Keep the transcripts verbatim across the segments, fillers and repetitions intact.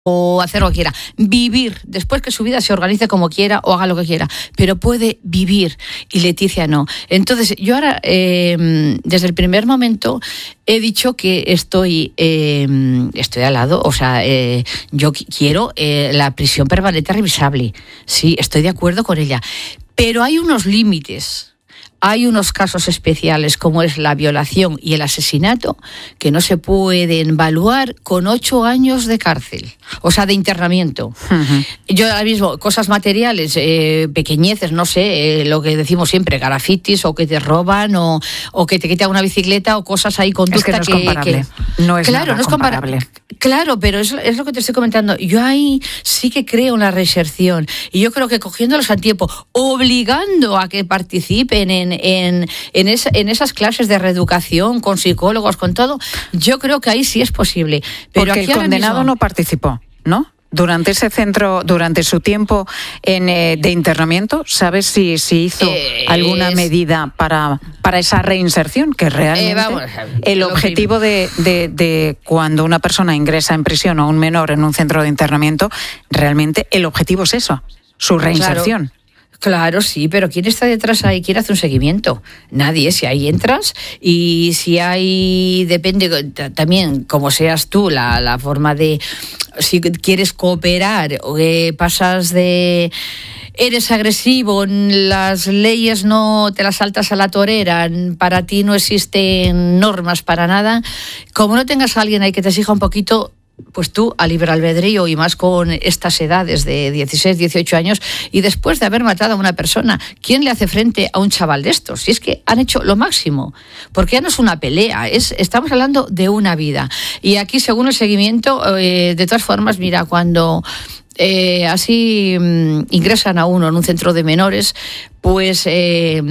o hacer lo que quiera, vivir, después que su vida se organice como quiera o haga lo que quiera, pero puede vivir, y Leticia no. Entonces, yo ahora, eh, desde el primer momento, he dicho que estoy, eh, estoy al lado, o sea, eh, yo quiero eh, la prisión permanente revisable, sí, estoy de acuerdo con ella, pero hay unos límites. Hay unos casos especiales como es la violación y el asesinato que no se pueden evaluar con ocho años de cárcel, o sea, de internamiento. Uh-huh. Yo ahora mismo, cosas materiales, eh, pequeñeces, no sé, eh, lo que decimos siempre, grafitis o que te roban o, o que te quitan una bicicleta o cosas ahí, conducta es que no es que, comparable. Que, no es claro, nada no es comparable. comparable. Claro, pero es, es lo que te estoy comentando. Yo ahí sí que creo en la reinserción y yo creo que cogiéndolos a tiempo, obligando a que participen en En, en, esa, en esas clases de reeducación con psicólogos, con todo, yo creo que ahí sí es posible. Pero porque aquí el condenado mismo... no participó, ¿no? Durante ese centro, durante su tiempo en, eh, de internamiento, ¿sabes si, si hizo eh, alguna es... medida para, para esa reinserción? Que realmente eh, vamos, el objetivo de, de, de cuando una persona ingresa en prisión o un menor en un centro de internamiento, realmente el objetivo es eso, su reinserción. Claro. Claro, sí, pero ¿quién está detrás ahí? ¿Quién hace un seguimiento? Nadie. Si ahí entras y si hay, depende también como seas tú, la, la forma de, si quieres cooperar o que pasas de... eres agresivo, las leyes no te las saltas a la torera, para ti no existen normas para nada, como no tengas a alguien ahí que te exija un poquito, pues tú a libre albedrío y más con estas edades de dieciséis, dieciocho años y después de haber matado a una persona, ¿quién le hace frente a un chaval de estos? Si es que han hecho lo máximo, porque ya no es una pelea, es, estamos hablando de una vida. Y aquí, según el seguimiento, eh, de todas formas, mira, cuando... Eh, así mm, ingresan a uno en un centro de menores, pues eh,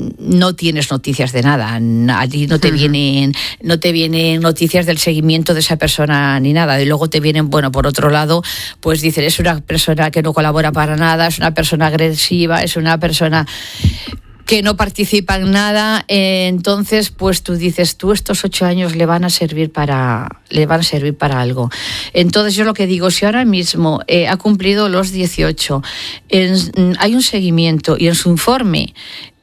no tienes noticias de nada, allí no te uh-huh. vienen no te vienen noticias del seguimiento de esa persona ni nada, y luego te vienen, bueno, por otro lado, pues dicen, es una persona que no colabora para nada, es una persona agresiva, es una persona que no participa en nada, eh, entonces pues tú dices, tú estos ocho años le van a servir para le van a servir para algo. Entonces yo lo que digo, si ahora mismo eh, ha cumplido los dieciocho, en, hay un seguimiento y en su informe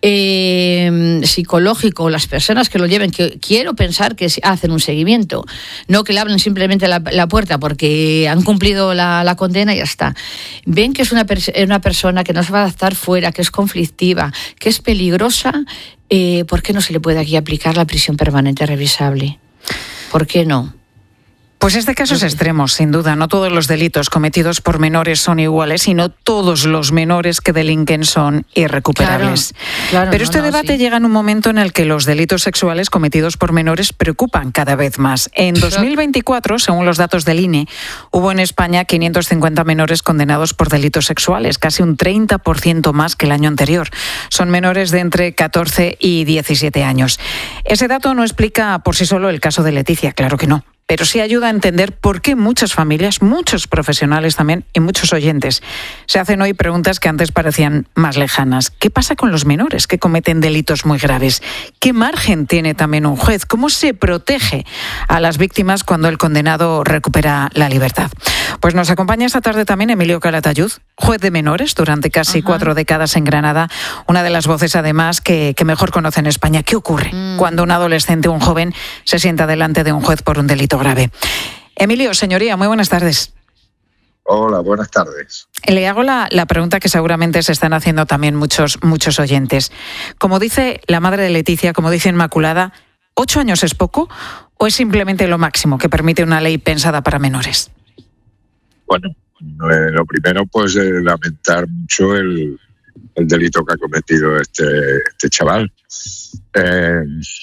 Eh, psicológico, las personas que lo lleven, que quiero pensar que hacen un seguimiento, no que le abren simplemente la, la puerta porque han cumplido la, la condena y ya está. Ven que es una, pers- una persona que no se va a adaptar fuera, que es conflictiva, que es peligrosa, eh, ¿por qué no se le puede aquí aplicar la prisión permanente revisable? ¿Por qué no? Pues este caso es extremo, sin duda. No todos los delitos cometidos por menores son iguales y no todos los menores que delinquen son irrecuperables. Claro, claro, Pero no, este no, debate sí. llega en un momento en el que los delitos sexuales cometidos por menores preocupan cada vez más. En dos mil veinticuatro, según los datos del I N E, hubo en España quinientos cincuenta menores condenados por delitos sexuales, casi un treinta por ciento más que el año anterior. Son menores de entre catorce y diecisiete años. Ese dato no explica por sí solo el caso de Leticia, claro que no. Pero sí ayuda a entender por qué muchas familias, muchos profesionales también y muchos oyentes se hacen hoy preguntas que antes parecían más lejanas. ¿Qué pasa con los menores que cometen delitos muy graves? ¿Qué margen tiene también un juez? ¿Cómo se protege a las víctimas cuando el condenado recupera la libertad? Pues nos acompaña esta tarde también Emilio Calatayud, juez de menores durante casi Ajá. cuatro décadas en Granada, una de las voces además que, que mejor conoce en España. ¿Qué ocurre mm. cuando un adolescente, un joven, se sienta delante de un juez por un delito grave? Emilio, señoría, muy buenas tardes. Hola, buenas tardes. Le hago la, la pregunta que seguramente se están haciendo también muchos, muchos oyentes. Como dice la madre de Leticia, como dice Inmaculada, ¿ocho años es poco o es simplemente lo máximo que permite una ley pensada para menores? Bueno, eh, lo primero, pues eh, lamentar mucho el, el delito que ha cometido este, este chaval. Eh,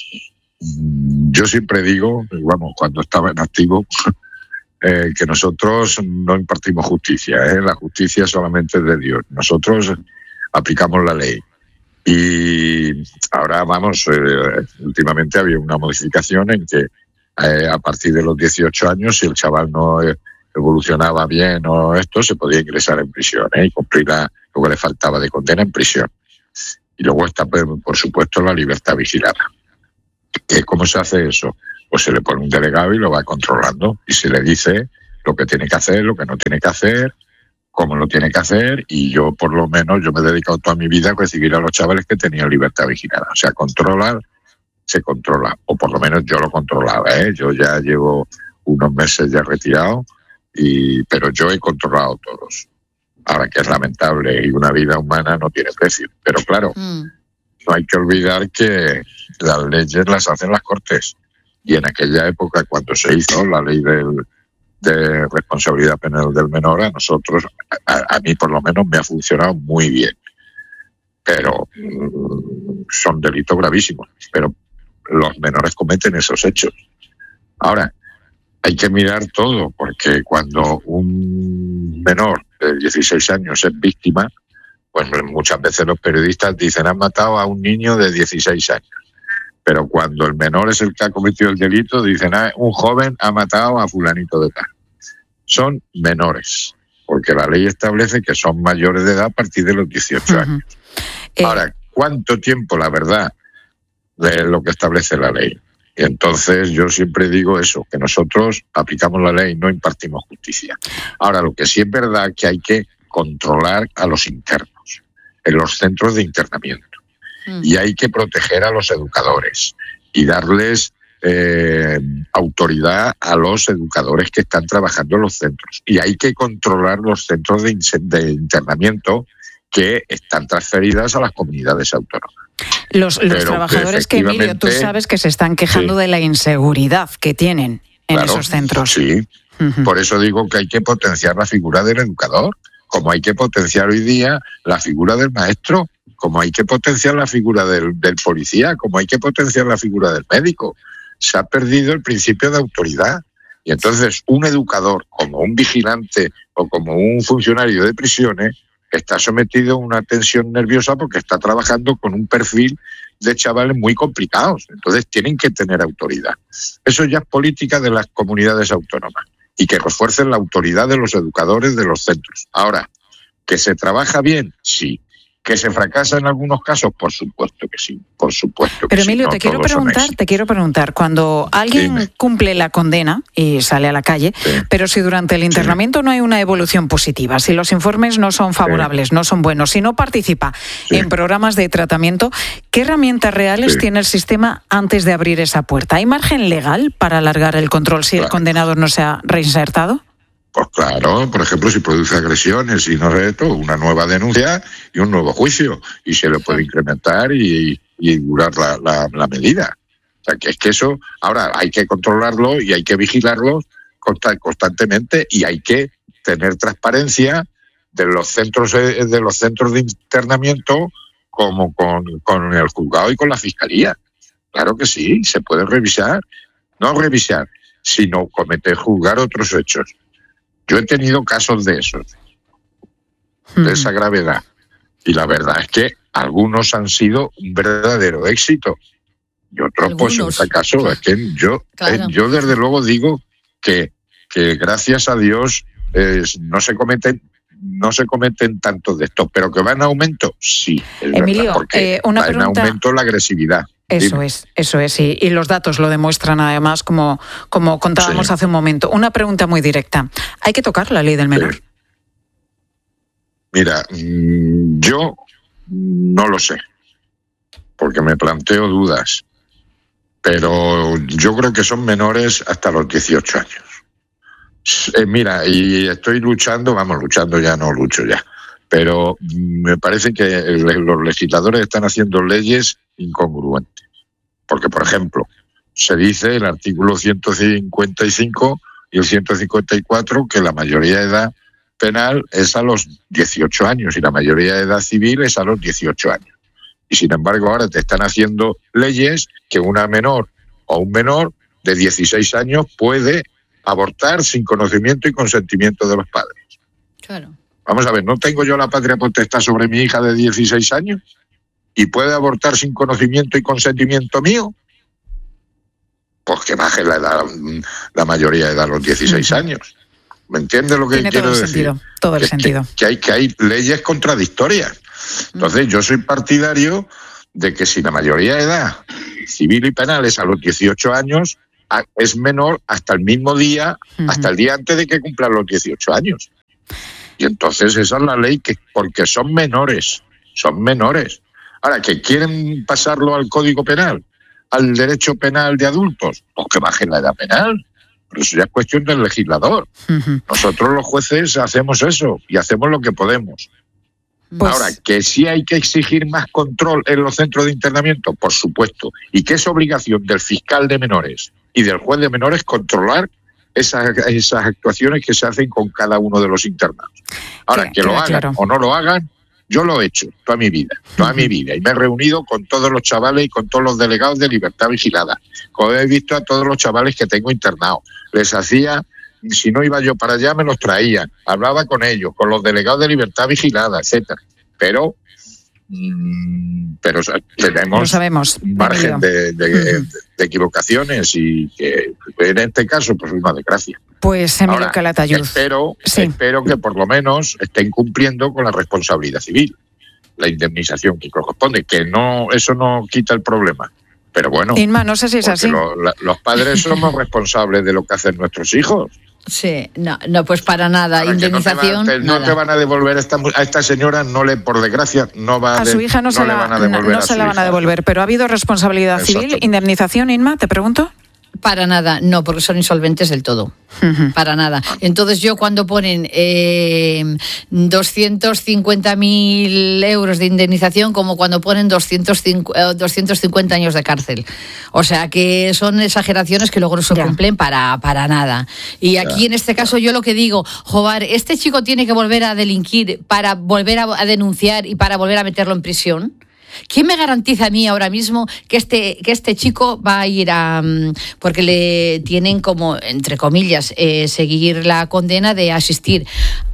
Yo siempre digo, vamos, cuando estaba en activo, eh, que nosotros no impartimos justicia, ¿eh? La justicia solamente es de Dios. Nosotros aplicamos la ley. Y ahora, vamos, eh, últimamente había una modificación en que eh, a partir de los dieciocho años, si el chaval no eh, evolucionaba bien o esto, se podía ingresar en prisión, ¿eh? Y cumplir la, lo que le faltaba de condena en prisión. Y luego está, por supuesto, la libertad vigilada. ¿Cómo se hace eso? Pues se le pone un delegado y lo va controlando y se le dice lo que tiene que hacer, lo que no tiene que hacer, cómo lo tiene que hacer, y yo por lo menos, yo me he dedicado toda mi vida a recibir a los chavales que tenían libertad vigilada. O sea, controlar, se controla, o por lo menos yo lo controlaba, ¿eh? Yo ya llevo unos meses ya retirado, y pero yo he controlado todos. Ahora, que es lamentable y una vida humana no tiene precio, pero claro, mm. no hay que olvidar que las leyes las hacen las Cortes, y en aquella época, cuando se hizo la ley del de responsabilidad penal del menor, a nosotros, a, a mí por lo menos me ha funcionado muy bien, pero mm, son delitos gravísimos, pero los menores cometen esos hechos. Ahora, hay que mirar todo, porque cuando un menor de dieciséis años es víctima, pues muchas veces los periodistas dicen han matado a un niño de dieciséis años. Pero cuando el menor es el que ha cometido el delito, dicen ah, un joven ha matado a fulanito de tal. Son menores, porque la ley establece que son mayores de edad a partir de los dieciocho años. Uh-huh. Eh... Ahora, ¿cuánto tiempo, la verdad, de lo que establece la ley? Y entonces yo siempre digo eso, que nosotros aplicamos la ley, no impartimos justicia. Ahora, lo que sí es verdad que hay que controlar a los internos en los centros de internamiento. Mm. Y hay que proteger a los educadores y darles eh, autoridad a los educadores que están trabajando en los centros. Y hay que controlar los centros de, de internamiento que están transferidas a las comunidades autónomas. Los, los trabajadores que, Emilio, tú sabes que se están quejando sí. de la inseguridad que tienen en claro, esos centros. Sí, uh-huh. Por eso digo que hay que potenciar la figura del educador, como hay que potenciar hoy día la figura del maestro, como hay que potenciar la figura del, del policía, como hay que potenciar la figura del médico. Se ha perdido el principio de autoridad. Y entonces un educador, como un vigilante o como un funcionario de prisiones, está sometido a una tensión nerviosa porque está trabajando con un perfil de chavales muy complicados. Entonces tienen que tener autoridad. Eso ya es política de las comunidades autónomas y que refuercen la autoridad de los educadores de los centros. Ahora, ¿que se trabaja bien? Sí. ¿Que se fracasa en algunos casos? Por supuesto que sí, por supuesto que Pero sí. Emilio, no te quiero preguntar, te quiero preguntar, cuando alguien Dime. cumple la condena y sale a la calle, sí. pero si durante el internamiento sí. no hay una evolución positiva, si los informes no son favorables, sí. no son buenos, si no participa sí. en programas de tratamiento, ¿qué herramientas reales sí. tiene el sistema antes de abrir esa puerta? ¿Hay margen legal para alargar el control si claro. el condenado no se ha reinsertado? Pues claro, por ejemplo, si produce agresiones y no reto, una nueva denuncia y un nuevo juicio, y se le puede incrementar y, y durar la, la, la medida. O sea, que es que eso, ahora hay que controlarlo y hay que vigilarlo constantemente y hay que tener transparencia de los centros de los centros de internamiento como con, con el juzgado y con la fiscalía. Claro que sí, se puede revisar, no revisar, sino cometer, juzgar otros hechos. Yo he tenido casos de esos, de esa gravedad, y la verdad es que algunos han sido un verdadero éxito, y otros, algunos, pues en este caso, claro. es que yo, claro. eh, yo desde luego digo que, que gracias a Dios eh, no se cometen no se cometen tantos de estos, pero que va en aumento, sí, es Emilio, verdad, porque eh, una va pregunta... en aumento la agresividad. Eso Dime. es, eso es, y, y los datos lo demuestran además, como, como contábamos sí. hace un momento. Una pregunta muy directa. ¿Hay que tocar la ley del menor? Sí. Mira, yo no lo sé, porque me planteo dudas, pero yo creo que son menores hasta los dieciocho años. Eh, mira, y estoy luchando, vamos, luchando ya no lucho ya, pero me parece que los legisladores están haciendo leyes incongruentes. Porque, por ejemplo, se dice en el artículo ciento cincuenta y cinco y el ciento cincuenta y cuatro que la mayoría de edad penal es a los dieciocho años y la mayoría de edad civil es a los dieciocho años. Y sin embargo ahora te están haciendo leyes que una menor o un menor de dieciséis años puede abortar sin conocimiento y consentimiento de los padres. Claro. Vamos a ver, ¿no tengo yo la patria potestad sobre mi hija de dieciséis años? ¿Y puede abortar sin conocimiento y consentimiento mío? Pues que baje la edad, la mayoría de edad a los dieciséis años. ¿Me entiendes lo que Tiene quiero todo el decir? Sentido, todo el que, sentido. Que, que, hay, que hay leyes contradictorias. Entonces, yo soy partidario de que si la mayoría de edad civil y penal es a los dieciocho años, es menor hasta el mismo día, uh-huh. hasta el día antes de que cumplan los dieciocho años. Y entonces esa es la ley, que porque son menores, son menores. Ahora, que quieren pasarlo al Código Penal, al derecho penal de adultos, pues que bajen la edad penal. Pero eso ya es cuestión del legislador. Uh-huh. Nosotros los jueces hacemos eso y hacemos lo que podemos. Pues... Ahora, que sí hay que exigir más control en los centros de internamiento, por supuesto, y que es obligación del fiscal de menores y del juez de menores controlar esas, esas actuaciones que se hacen con cada uno de los internados. Ahora, que, que lo hagan claro. o no lo hagan, yo lo he hecho toda mi vida, toda uh-huh. mi vida, y me he reunido con todos los chavales y con todos los delegados de libertad vigilada. Como he visto a todos los chavales que tengo internados, les hacía, si no iba yo para allá, me los traía, hablaba con ellos, con los delegados de libertad vigilada, etcétera. Pero, mmm, pero tenemos lo sabemos, margen de, de, de, de equivocaciones y que en este caso, pues una desgracia. Pues Emilio Ahora, Calatayud. Espero, sí. espero que por lo menos estén cumpliendo con la responsabilidad civil, la indemnización que corresponde, que no, eso no quita el problema. Pero bueno, Inma, no sé si es así. Lo, la, los padres somos responsables de lo que hacen nuestros hijos. Sí, no, no, pues para nada. Para indemnización. No te, va, te, no te van a devolver a esta, a esta señora, no le, por desgracia, no va a. A su hija no, no se la van a devolver. No, no se la van a devolver, pero ha habido responsabilidad Exacto. civil, indemnización, Inma, te pregunto. Para nada, no, porque son insolventes del todo. Uh-huh. Para nada. Entonces yo cuando ponen eh, doscientos cincuenta mil euros de indemnización, como cuando ponen doscientos cincuenta años de cárcel. O sea que son exageraciones que luego no se cumplen para, para nada. Y aquí ya. en este caso yo lo que digo, joder, este chico tiene que volver a delinquir para volver a, a denunciar y para volver a meterlo en prisión. ¿Quién me garantiza a mí ahora mismo que este que este chico va a ir a... porque le tienen como, entre comillas, eh, seguir la condena de asistir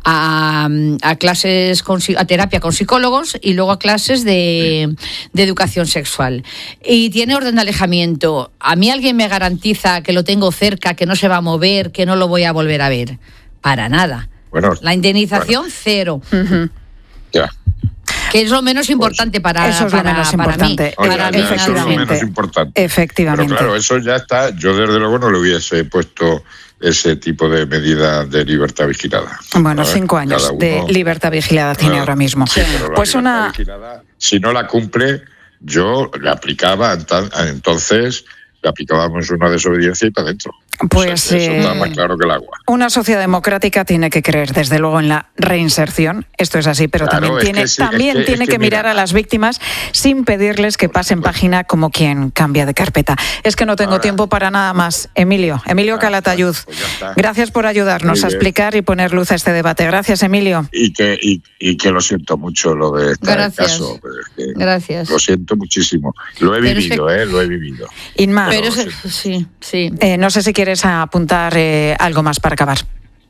a, a clases, con, a terapia con psicólogos y luego a clases de, de educación sexual. Y tiene orden de alejamiento. ¿A mí alguien me garantiza que lo tengo cerca, que no se va a mover, que no lo voy a volver a ver? Para nada. Bueno, la indemnización, bueno. cero. Uh-huh. Ya. Que es lo menos importante para, eso es para, lo menos para importante. mí. Oye, para mí eso es lo menos importante. Efectivamente. Pero claro, eso ya está. Yo desde luego no le hubiese puesto ese tipo de medida de libertad vigilada. Bueno, cinco años uno, de libertad vigilada tiene claro, ahora mismo. Sí, pues una. Vigilada, si no la cumple, yo le aplicaba entonces. Le aplicábamos una desobediencia y para adentro. Pues o sea, eso eh, está más claro que el agua. Una sociedad democrática tiene que creer, desde luego, en la reinserción. Esto es así, pero claro, también tiene que, sí, también es que, tiene es que, que mirar mira, a las víctimas sin pedirles que pasen supuesto. página como quien cambia de carpeta. Es que no tengo Ahora, tiempo para nada más. Emilio, Emilio claro, Calatayud, pues gracias por ayudarnos a explicar y poner luz a este debate. Gracias, Emilio. Y que, y, y que lo siento mucho lo de este gracias. caso. Es que gracias. Lo siento muchísimo. Lo he pero vivido, es que... eh, lo he vivido. Inma, pero es, sí, sí. Eh, no sé si quieres apuntar eh, algo más para acabar.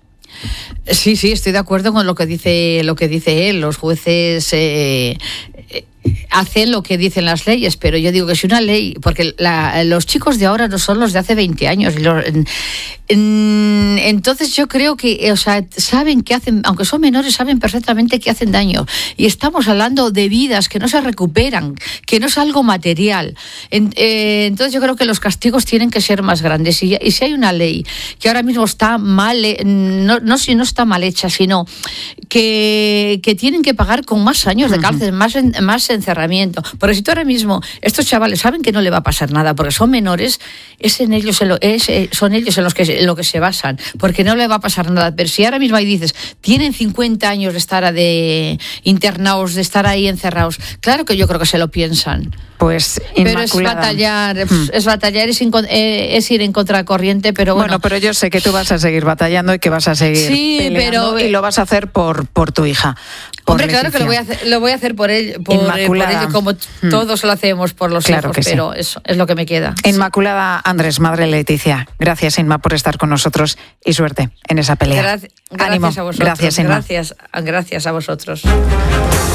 Sí, sí, estoy de acuerdo con lo que dice lo que dice él. Los jueces eh, eh, hacen lo que dicen las leyes, pero yo digo que si una ley, porque la, los chicos de ahora no son los de hace veinte años. Los, en, en, entonces yo creo que, o sea, saben que hacen, aunque son menores, saben perfectamente que hacen daño. Y estamos hablando de vidas que no se recuperan, que no es algo material. En, eh, entonces yo creo que los castigos tienen que ser más grandes. Y, y si hay una ley que ahora mismo está mal, no, no si no está mal hecha, sino que, que tienen que pagar con más años de cárcel, uh-huh. más, más encerramiento. Porque si tú ahora mismo, estos chavales saben que no le va a pasar nada, porque son menores, es en ellos, en lo, es, son ellos en los que, en lo que se basan, porque no le va a pasar nada. Pero si ahora mismo ahí dices, tienen cincuenta años de estar de internados, de estar ahí encerrados, claro que yo creo que se lo piensan. Pues pero es batallar, hmm. es batallar, es, es ir en contracorriente, pero bueno. Bueno, pero yo sé que tú vas a seguir batallando y que vas a seguir sí, peleando pero, y lo vas a hacer por, por tu hija. Por hombre, Leticia. Claro que lo voy a hacer, lo voy a hacer por él, por, por ello, como hmm. todos lo hacemos por los claro hijos, pero sí. eso es lo que me queda. Inmaculada sí. Andrés, madre Leticia, gracias Inma por estar con nosotros y suerte en esa pelea. Gracias, Ánimo. Gracias a vosotros. Gracias, Inma. Gracias, gracias a vosotros.